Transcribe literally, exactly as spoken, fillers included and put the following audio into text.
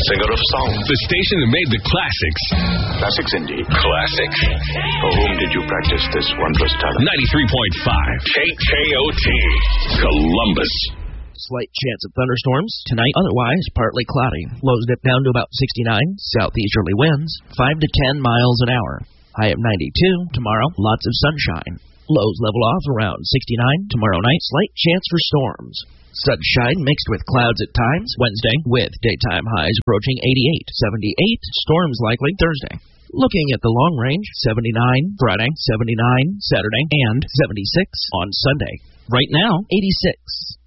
singer of song. The station that made the classics. Classics indeed. Classic. For whom did you practice this wondrous talent? ninety-three point five K K O T, Columbus. Slight chance of thunderstorms tonight, otherwise partly cloudy. Lows dip down to about sixty-nine. Southeasterly winds, five to ten miles an hour. High at ninety-two. Tomorrow, lots of sunshine. Lows level off around sixty-nine. Tomorrow night, slight chance for storms. Sunshine mixed with clouds at times Wednesday, with daytime highs approaching eighty-eight. seventy-eight. Storms likely Thursday. Looking at the long range, seventy-nine Friday, seventy-nine Saturday, and seventy-six on Sunday. Right now, eighty-six.